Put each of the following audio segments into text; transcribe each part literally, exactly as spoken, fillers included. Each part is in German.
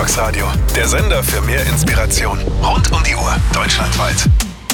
Mittagsradio. Der Sender für mehr Inspiration. Rund um die Uhr. Deutschlandweit.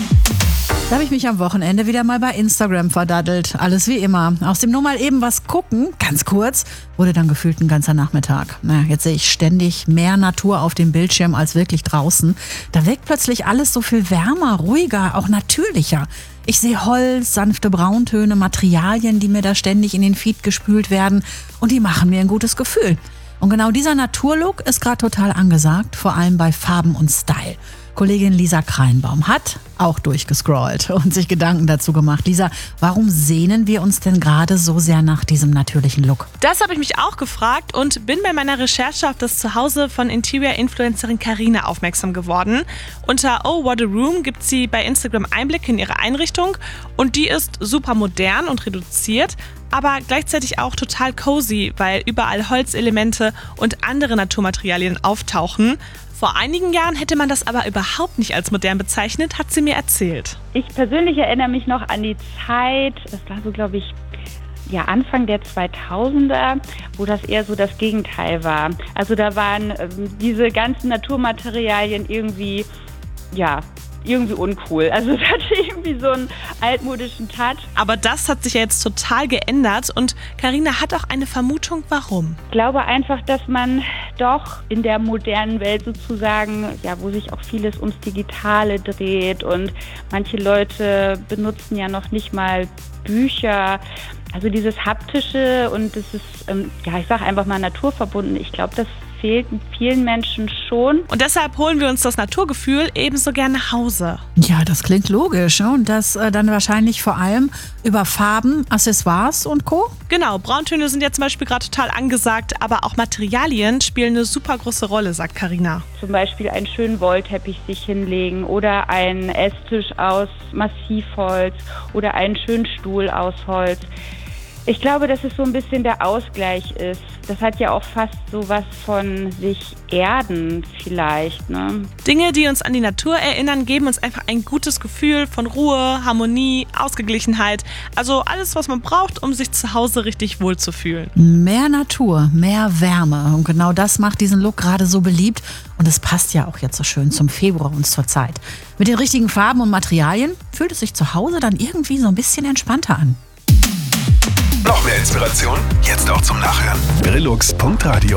Da habe ich mich am Wochenende wieder mal bei Instagram verdaddelt. Alles wie immer. Aus dem nur mal eben was gucken, ganz kurz, wurde dann gefühlt ein ganzer Nachmittag. Naja, jetzt sehe ich ständig mehr Natur auf dem Bildschirm als wirklich draußen. Da wirkt plötzlich alles so viel wärmer, ruhiger, auch natürlicher. Ich sehe Holz, sanfte Brauntöne, Materialien, die mir da ständig in den Feed gespült werden. Und die machen mir ein gutes Gefühl. Und genau dieser Naturlook ist gerade total angesagt, vor allem bei Farben und Style. Kollegin Lisa Kreinbaum hat auch durchgescrollt und sich Gedanken dazu gemacht. Lisa, warum sehnen wir uns denn gerade so sehr nach diesem natürlichen Look? Das habe ich mich auch gefragt und bin bei meiner Recherche auf das Zuhause von Interior-Influencerin Carina aufmerksam geworden. Unter Oh What a Room gibt sie bei Instagram Einblicke in ihre Einrichtung und die ist super modern und reduziert, aber gleichzeitig auch total cozy, weil überall Holzelemente und andere Naturmaterialien auftauchen. Vor einigen Jahren hätte man das aber überhaupt nicht als modern bezeichnet, hat sie mir erzählt. Ich persönlich erinnere mich noch an die Zeit, das war so, glaube ich, ja, Anfang der zweitausender, wo das eher so das Gegenteil war. Also da waren ähm, diese ganzen Naturmaterialien irgendwie, ja, irgendwie uncool. Also es hatte irgendwie so einen altmodischen Touch. Aber das hat sich ja jetzt total geändert und Carina hat auch eine Vermutung, warum. Ich glaube einfach, dass man doch in der modernen Welt sozusagen, ja, wo sich auch vieles ums Digitale dreht und manche Leute benutzen ja noch nicht mal Bücher. Also dieses Haptische und das ist, ähm, ja, ich sage einfach mal naturverbunden. Ich glaube, das fehlt vielen Menschen schon. Und deshalb holen wir uns das Naturgefühl ebenso gern nach Hause. Ja, das klingt logisch. Und das äh, dann wahrscheinlich vor allem über Farben, Accessoires und Co. Genau, Brauntöne sind ja zum Beispiel gerade total angesagt, aber auch Materialien spielen eine super große Rolle, sagt Carina. Zum Beispiel einen schönen Wollteppich sich hinlegen oder einen Esstisch aus Massivholz oder einen schönen Stuhl aus Holz. Ich glaube, dass es so ein bisschen der Ausgleich ist. Das hat ja auch fast so was von sich erden vielleicht, ne? Dinge, die uns an die Natur erinnern, geben uns einfach ein gutes Gefühl von Ruhe, Harmonie, Ausgeglichenheit. Also alles, was man braucht, um sich zu Hause richtig wohlzufühlen. Mehr Natur, mehr Wärme. Und genau das macht diesen Look gerade so beliebt. Und es passt ja auch jetzt so schön zum Februar und zur Zeit. Mit den richtigen Farben und Materialien fühlt es sich zu Hause dann irgendwie so ein bisschen entspannter an. Noch mehr Inspiration? Jetzt auch zum Nachhören. Brillux Punkt Radio